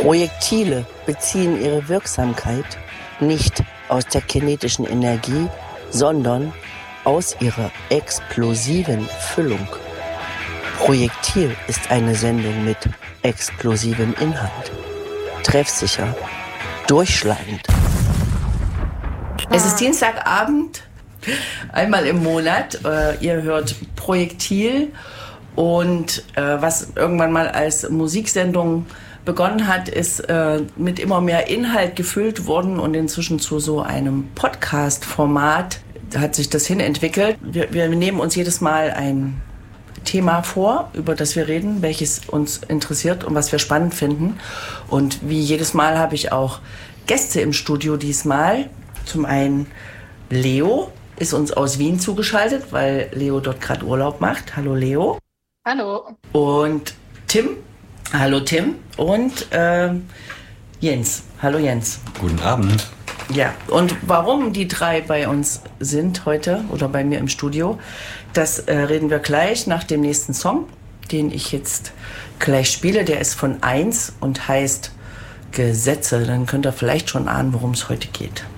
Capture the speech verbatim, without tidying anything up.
Projektile beziehen ihre Wirksamkeit nicht aus der kinetischen Energie, sondern aus ihrer explosiven Füllung. Projektil ist eine Sendung mit explosivem Inhalt. Treffsicher, durchschlagend. Es ist Dienstagabend, einmal im Monat. Äh, ihr hört Projektil und äh, was irgendwann mal als Musiksendung begonnen hat, ist äh, mit immer mehr Inhalt gefüllt worden und inzwischen zu so einem Podcast-Format hat sich das hin entwickelt. Wir, wir nehmen uns jedes Mal ein Thema vor, über das wir reden, welches uns interessiert und was wir spannend finden. Und wie jedes Mal habe ich auch Gäste im Studio diesmal. Zum einen Leo ist uns aus Wien zugeschaltet, weil Leo dort gerade Urlaub macht. Hallo Leo. Hallo. Und Tim. Hallo Tim. Und äh, Jens. Hallo Jens. Guten Abend. Ja, und warum die drei bei uns sind heute oder bei mir im Studio, das äh, reden wir gleich nach dem nächsten Song, den ich jetzt gleich spiele. Der ist von eins und heißt Gesetze. Dann könnt ihr vielleicht schon ahnen, worum es heute geht.